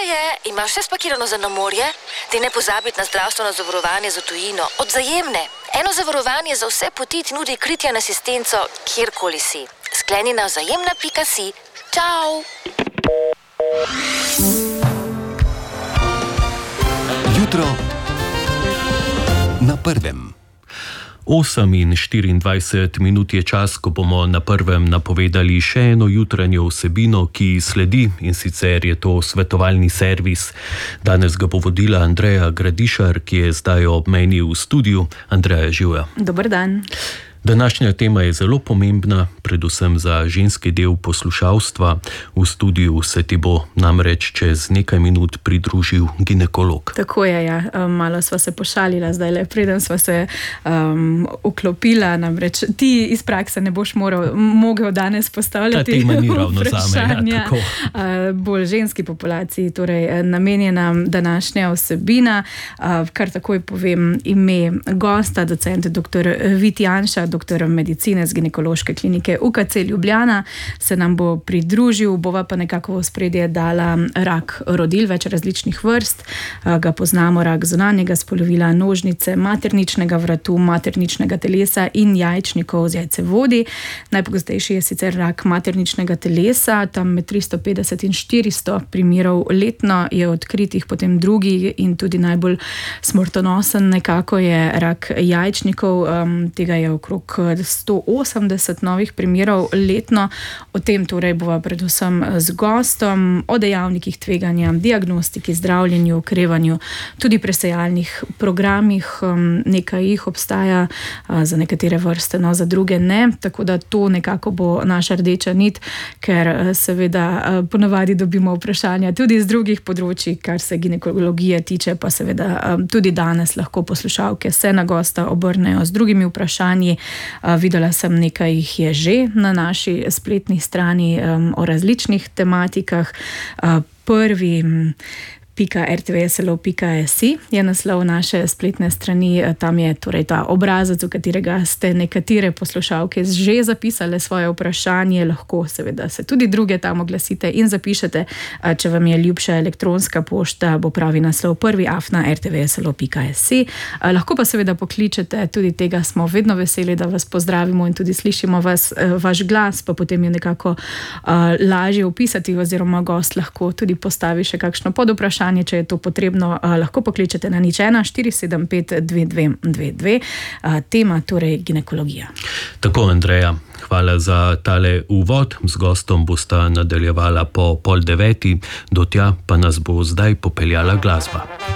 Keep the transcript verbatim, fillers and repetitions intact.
je, imaš vse spakirano za na morje? Ti ne pozabiti na zdravstveno zavarovanje za tujino. Od Vzajemne. Eno zavarovanje za vse poti ti nudi kritje in asistenco, kjerkoli si. Skleni na vzajemna pika si. Čau! Jutro na prvem. osem in štiriindvajset minut je čas, ko bomo na prvem napovedali še eno jutranjo vsebino, ki sledi, in sicer je to svetovalni servis. Danes ga bo vodila Andreja Gradišar, ki je zdaj ob meni v studiu. Andreja, živja. Dober dan. Današnja tema je zelo pomembna, predvsem za ženski del poslušalstva. V studiu se ti bo namreč čez nekaj minut pridružil ginekolog. Tako je, ja. Malo sva se pošalila zdaj, le preden sva se um, vklopila, namreč ti iz prakse ne boš moral, mogel danes postavljati Ta tema ni ravno zame, ja, tako. Uh, bolj ženski populaciji, torej namenjena današnja vsebina. Uh, kar takoj povem ime gosta, docent doktor Vit Janša, doktor medicine z ginekološke klinike U K C Ljubljana, se nam bo pridružil, bova pa nekako v ospredje dala rak rodil, več različnih vrst. Ga poznamo, rak zunanjega spolovila, nožnice, materničnega vratu, materničnega telesa in jajčnikov z jajcevodi. Najpogostejši je sicer rak materničnega telesa, tam med tristo petdeset in štiristo primerov letno je odkritih, potem drugi in tudi najbolj smrtonosen nekako je rak jajčnikov, um, tega je okrog sto osemdeset novih primerov letno. O tem torej bova predvsem z gostom, o dejavnikih tveganja, diagnostiki, zdravljenju, okrevanju, tudi presejalnih programih. Nekaj jih obstaja, za nekatere vrste, no za druge ne, tako da to nekako bo naša rdeča nit, ker seveda ponavadi dobimo vprašanja tudi z drugih področji, kar se ginekologije tiče, pa seveda tudi danes lahko poslušalke se na gosta obrnejo z drugimi vprašanji. Videla sem, nekaj jih je že na naši spletni strani um, o različnih tematikah. Uh, prvi pika r t v s l o pika s i je naslov naše spletne strani. Tam je torej ta obrazec, v katerega ste nekatere poslušalke že zapisale svoje vprašanje. Lahko seveda se tudi druge tam oglasite in zapišete. Če vam je ljubša elektronska pošta, bo pravi naslov prvi afna r t v s l o pika s i. Lahko pa seveda pokličete, tudi tega smo vedno veseli, da vas pozdravimo in tudi slišimo vas, vaš glas, pa potem je nekako uh, lažje opisati, oziroma gost lahko tudi postavi še kakšno podvprašanje. Če je to potrebno, lahko pokličete na nič ena štiri sedem pet dve dve dve dve. Tema torej ginekologija. Tako, Andreja, hvala za tale uvod. Z gostom bosta nadaljevala po pol deveti, do tja pa nas bo zdaj popeljala glasba.